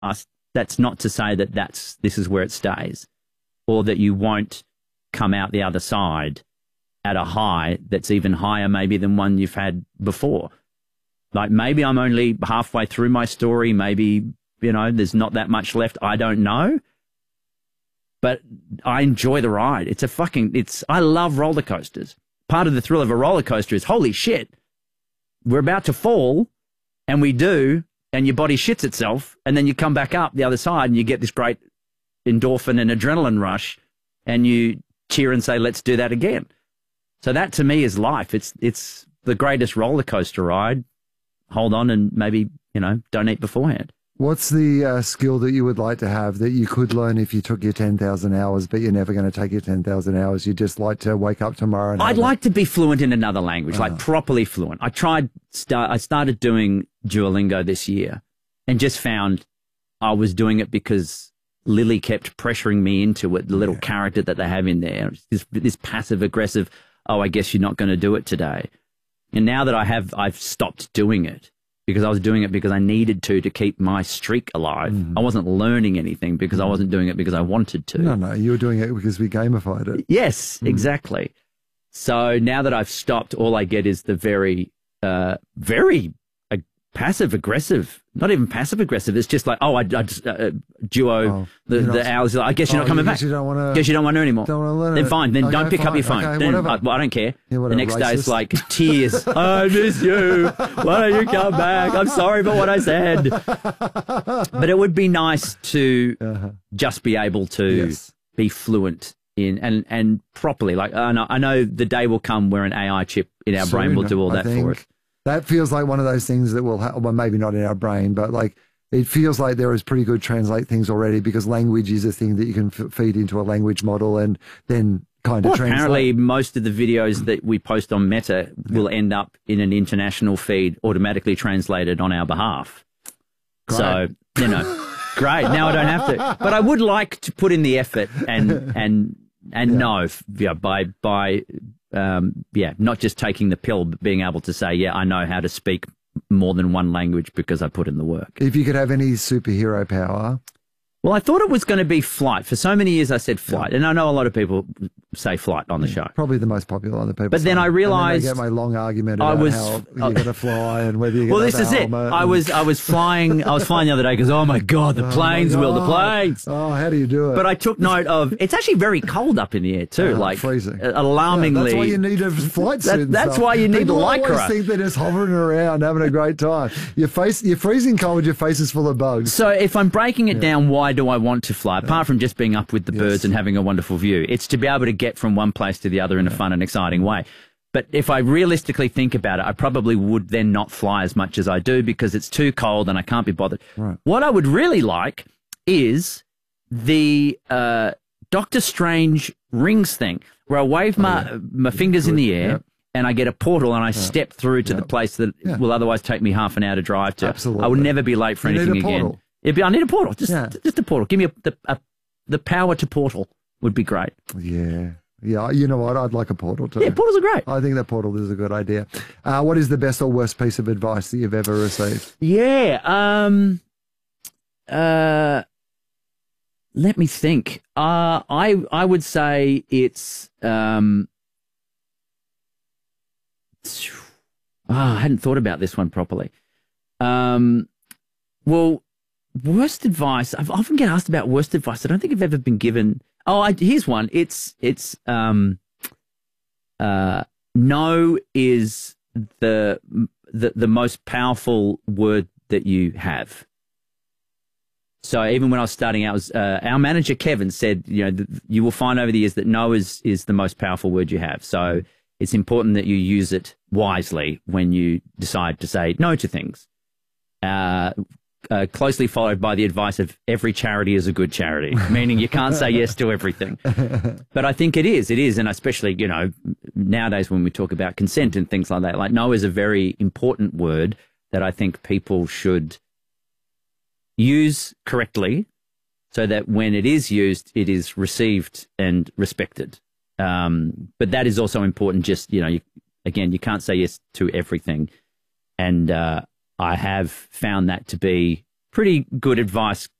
that's not to say that this is where it stays, or that you won't come out the other side at a high that's even higher maybe than one you've had before. Like maybe I'm only halfway through my story. Maybe, you know, there's not that much left. I don't know. But I enjoy the ride. I love roller coasters. Part of the thrill of a roller coaster is, holy shit, we're about to fall, and we do, and your body shits itself, and then you come back up the other side and you get this great endorphin and adrenaline rush, and you cheer and say, let's do that again. So that to me is life. It's the greatest roller coaster ride. Hold on and maybe, you know, don't eat beforehand. What's the skill that you would like to have that you could learn if you took your 10,000 hours, but you're never going to take your 10,000 hours? You'd just like to wake up tomorrow and I'd like to be fluent in another language, like properly fluent. I started doing Duolingo this year and just found I was doing it because Lily kept pressuring me into it, the little character that they have in there, this passive aggressive, oh, I guess you're not going to do it today. And now that I've stopped doing it because I was doing it because I needed to keep my streak alive. I wasn't learning anything because I wasn't doing it because I wanted to. No, you were doing it because we gamified it. Yes, exactly. So now that I've stopped, all I get is the very passive aggressive, not even passive aggressive. It's just like, oh, I just duo the hours. I guess you're not coming back. Guess you don't want to anymore. Don't want to learn then it. fine. Then okay, don't pick up your phone. Okay, then I don't care. Yeah, the next day it's like tears. I miss you. Why don't you come back? I'm sorry for what I said. But it would be nice to just be able to be fluent in and properly. Like I know the day will come where an AI chip in our brain will do all that for us. That feels like one of those things that will, well, maybe not in our brain, but like it feels like there is pretty good translate things already because language is a thing that you can feed into a language model and then kind of translate. Apparently, most of the videos that we post on Meta will end up in an international feed automatically translated on our behalf. Great. So, you know, great. Now I don't have to. But I would like to put in the effort and know by not just taking the pill, but being able to say, yeah, I know how to speak more than one language because I put in the work. If you could have any superhero power. Well, I thought it was going to be flight. For so many years, I said flight. And I know a lot of people say flight on the show. Probably the most popular on the people. But then I realized... I get my long argument about how you're going to fly and whether you're going to Well, this is it. I was flying the other day because, oh, my God, the planes, Will, the planes. Oh, how do you do it? But I took note of... It's actually very cold up in the air, too. Like freezing. Alarmingly... that's why you need a flight suit That's why you need the Lycra. People always think they're just hovering around, having a great time. You're freezing cold, your face is full of bugs. So if I'm breaking it down, why do I want to fly? Apart from just being up with the birds and having a wonderful view, it's to be able to get from one place to the other in a fun and exciting way. But if I realistically think about it, I probably would then not fly as much as I do because it's too cold and I can't be bothered. Right. What I would really like is the Doctor Strange rings thing, where I wave my fingers in the air and I get a portal and I step through to the place that will otherwise take me half an hour to drive to. Absolutely. I would never be late for anything again. I need a portal. Just a portal. Give me the power to portal would be great. Yeah. Yeah, you know what? I'd like a portal too. Yeah, portals are great. I think that portal is a good idea. What is the best or worst piece of advice that you've ever received? Yeah. Let me think. I would say it's I hadn't thought about this one properly. Well, worst advice. I often get asked about worst advice. I don't think I've ever been given. Oh, here's one. It's no is the most powerful word that you have. So even when I was starting out, our manager Kevin said, you know, you will find over the years that no is the most powerful word you have. So it's important that you use it wisely when you decide to say no to things. Closely followed by the advice of every charity is a good charity, meaning you can't say yes to everything. But I think it is. And especially, you know, nowadays when we talk about consent and things like that, like no is a very important word that I think people should use correctly so that when it is used, it is received and respected. But that is also important. Just, you know, you can't say yes to everything. And, I have found that to be pretty good advice